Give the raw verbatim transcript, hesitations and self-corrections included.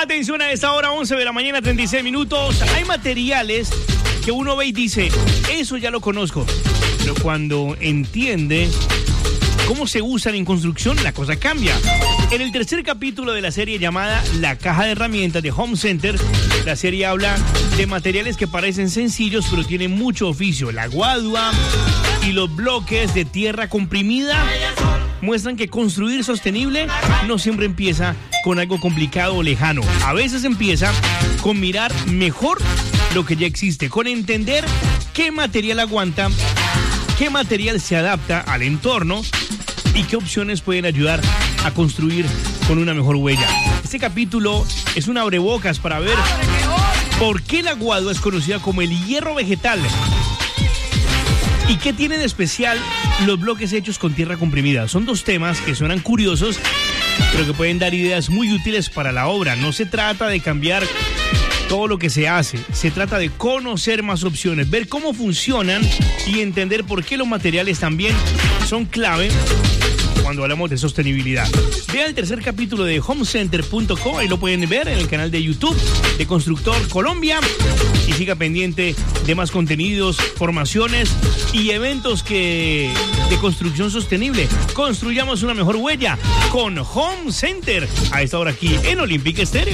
Atención a esta hora, once de la mañana, treinta y seis minutos. Hay materiales que uno ve y dice, eso ya lo conozco. Pero cuando entiende cómo se usan en construcción, la cosa cambia. En el tercer capítulo de la serie llamada La Caja de Herramientas de Home Center, la serie habla de materiales que parecen sencillos, pero tienen mucho oficio. La guadua y los bloques de tierra comprimida muestran que construir sostenible no siempre empieza con algo complicado o lejano. A veces empieza con mirar mejor lo que ya existe, con entender qué material aguanta, qué material se adapta al entorno y qué opciones pueden ayudar a construir con una mejor huella. Este capítulo es un abrebocas para ver por qué la guadua es conocida como el hierro vegetal y qué tiene de especial los bloques hechos con tierra comprimida. Son dos temas que suenan curiosos, pero que pueden dar ideas muy útiles para la obra. No se trata de cambiar todo lo que se hace, se trata de conocer más opciones, ver cómo funcionan y entender por qué los materiales también son clave cuando hablamos de sostenibilidad. Vean el tercer capítulo de home center punto co, ahí lo pueden ver en el canal de YouTube de Constructor Colombia, y siga pendiente de más contenidos, formaciones y eventos que de construcción sostenible. Construyamos una mejor huella con Home Center, a esta hora aquí en Olympic Estéreo.